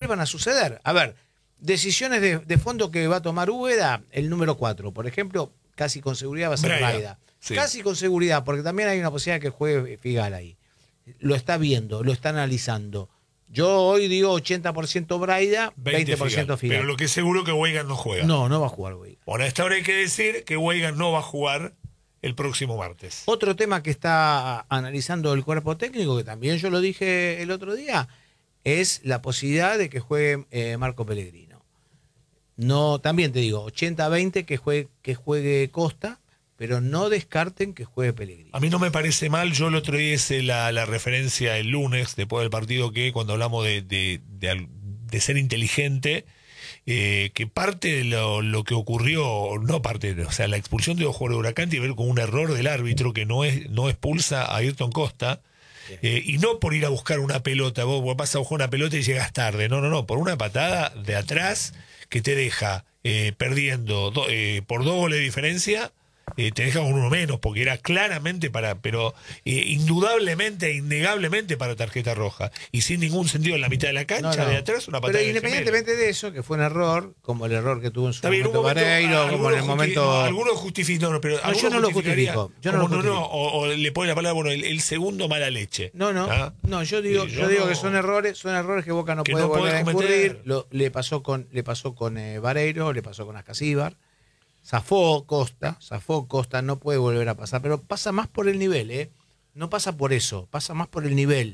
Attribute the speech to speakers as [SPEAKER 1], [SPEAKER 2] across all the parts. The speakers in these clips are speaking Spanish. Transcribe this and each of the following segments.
[SPEAKER 1] vuelvan a suceder. A ver, decisiones de fondo que va a tomar Úbeda, el número 4, por ejemplo, casi con seguridad va a ser Braida.
[SPEAKER 2] Sí.
[SPEAKER 1] Casi con seguridad, porque también hay una posibilidad que juegue Figal ahí. Lo está viendo, lo está analizando. Yo hoy digo 80% Braida, 20% Figal.
[SPEAKER 2] Pero lo que es seguro que Weigand no juega.
[SPEAKER 1] No va a jugar Weigand.
[SPEAKER 2] Bueno, a esta hora hay que decir que Weigand no va a jugar el próximo martes.
[SPEAKER 1] Otro tema que está analizando el cuerpo técnico, que también yo lo dije el otro día, es la posibilidad de que juegue Marco Pellegrino. No, también te digo, 80-20 que juegue Costa, pero no descarten que juegue Pellegrino.
[SPEAKER 2] A mí no me parece mal. Yo el otro día hice la referencia el lunes, después del partido, que cuando hablamos de ser inteligente, que parte de lo que ocurrió, no parte, o sea, la expulsión de los jugadores de Huracán tiene que ver con un error del árbitro que no expulsa a Ayrton Costa. Y no por ir a buscar una pelota, vos vas a buscar una pelota y llegas tarde, no, por una patada de atrás que te deja perdiendo por 2 goles de diferencia, te deja con uno menos, porque era claramente pero indudablemente, innegablemente para tarjeta roja, y sin ningún sentido en la mitad de la cancha, de atrás una patada.
[SPEAKER 1] Pero independientemente de eso, que fue un error, como el error que tuvo en su momento Vareiro, como en el momento...
[SPEAKER 2] Algunos justifican, pero
[SPEAKER 1] yo no lo justifico.
[SPEAKER 2] O le pone la palabra, bueno, el segundo mala leche.
[SPEAKER 1] Yo digo que son errores que Boca no puede volver a incurrir. Le pasó con Vareiro, le pasó con Ascasíbar. Zafó Costa, no puede volver a pasar, pero pasa más por el nivel, no pasa por eso, pasa más por el nivel.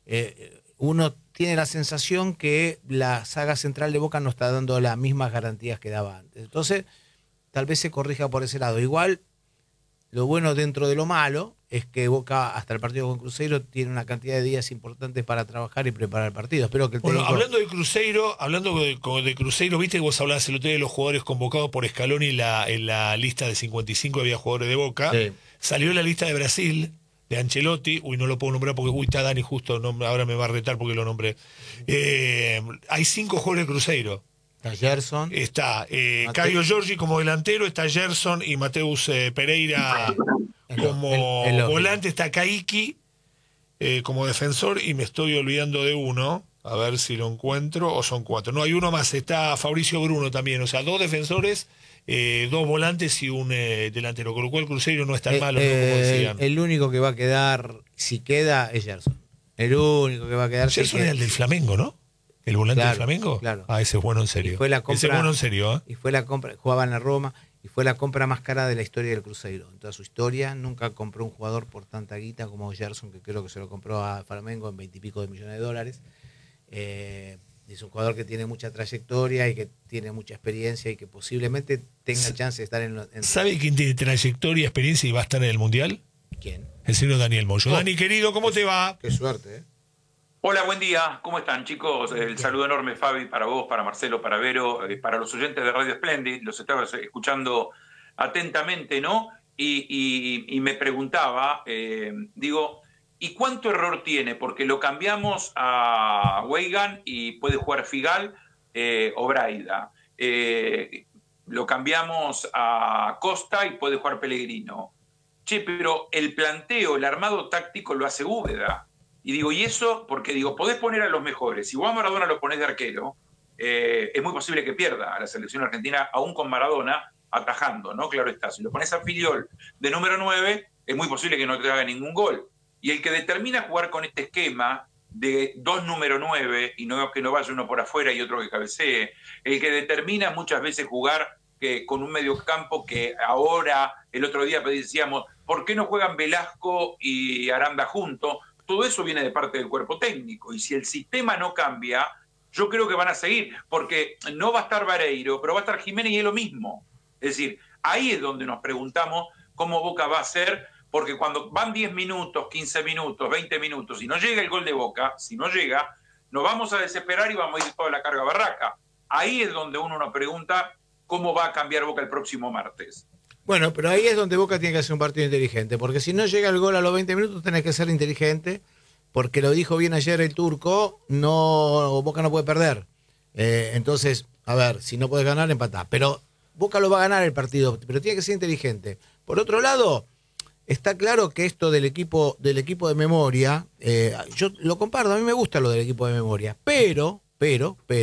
[SPEAKER 1] Uno tiene la sensación que la saga central de Boca no está dando las mismas garantías que daba antes. Entonces, tal vez se corrija por ese lado. Igual, lo bueno dentro de lo malo es que Boca, hasta el partido con Cruzeiro, tiene una cantidad de días importantes para trabajar y preparar el partido. Espero que el técnico...
[SPEAKER 2] hablando de Cruzeiro, viste que vos hablabas el otro día de los jugadores convocados por Scaloni en la lista de 55 había jugadores de Boca.
[SPEAKER 1] Sí.
[SPEAKER 2] Salió la lista de Brasil, de Ancelotti. No lo puedo nombrar porque está Dani justo, ahora me va a retar porque lo nombré. Hay 5 jugadores de Cruzeiro.
[SPEAKER 1] Está Gerson.
[SPEAKER 2] Está Caio Giorgi como delantero, está Gerson y Mateus Pereira como volante, está Caiki como defensor, y me estoy olvidando de uno, a ver si lo encuentro, o son 4. No, hay uno más, está Fabricio Bruno también, o sea, 2 defensores, 2 volantes y un delantero, con lo cual Cruzeiro no es tan malo, ¿no? Como decían.
[SPEAKER 1] El único que va a quedar, si queda, es Gerson. El único que va a quedar...
[SPEAKER 2] Gerson es el del Flamengo, ¿no? ¿El volante del Flamengo?
[SPEAKER 1] Claro.
[SPEAKER 2] Ese es bueno en serio. Ese es bueno en serio,
[SPEAKER 1] Y fue la compra, jugaba en la Roma, y fue la compra más cara de la historia del Cruzeiro. En toda su historia, nunca compró un jugador por tanta guita como Gerson, que creo que se lo compró a Flamengo en 20 y pico de millones de dólares. Es un jugador que tiene mucha trayectoria y que tiene mucha experiencia y que posiblemente tenga chance de estar en...
[SPEAKER 2] ¿Sabe quién tiene trayectoria, experiencia y va a estar en el Mundial?
[SPEAKER 1] ¿Quién?
[SPEAKER 2] El señor Daniel Moyo. Dani, querido, ¿cómo te va?
[SPEAKER 1] Qué suerte, ¿eh?
[SPEAKER 3] Hola, buen día. ¿Cómo están, chicos? El saludo enorme, Fabi, para vos, para Marcelo, para Vero, para los oyentes de Radio Splendid. Los estaba escuchando atentamente, ¿no? Y me preguntaba, ¿y cuánto error tiene? Porque lo cambiamos a Weigand y puede jugar Figal o Braida. Lo cambiamos a Costa y puede jugar Pellegrino. Che, pero el planteo, el armado táctico lo hace Úbeda. Y eso porque podés poner a los mejores. Si vos a Maradona lo ponés de arquero, es muy posible que pierda a la selección argentina, aún con Maradona atajando, ¿no? Claro está. Si lo pones a Filiol de número 9, es muy posible que no te haga ningún gol. Y el que determina jugar con este esquema de 2 número 9, y no que no vaya uno por afuera y otro que cabecee, el que determina muchas veces jugar con un mediocampo que ahora, el otro día decíamos, ¿por qué no juegan Velasco y Aranda juntos? Todo eso viene de parte del cuerpo técnico, y si el sistema no cambia, yo creo que van a seguir, porque no va a estar Vareiro, pero va a estar Jiménez y es lo mismo. Es decir, ahí es donde nos preguntamos cómo Boca va a ser, porque cuando van 10 minutos, 15 minutos, 20 minutos, y no llega el gol de Boca, si no llega, nos vamos a desesperar y vamos a ir toda la carga barraca. Ahí es donde uno nos pregunta cómo va a cambiar Boca el próximo martes.
[SPEAKER 1] Bueno, pero ahí es donde Boca tiene que hacer un partido inteligente, porque si no llega el gol a los 20 minutos tenés que ser inteligente, porque lo dijo bien ayer el turco, Boca no puede perder. Entonces, a ver, si no puedes ganar, empatá. Pero Boca lo va a ganar el partido, pero tiene que ser inteligente. Por otro lado, está claro que esto del equipo de memoria, yo lo comparto, a mí me gusta lo del equipo de memoria, pero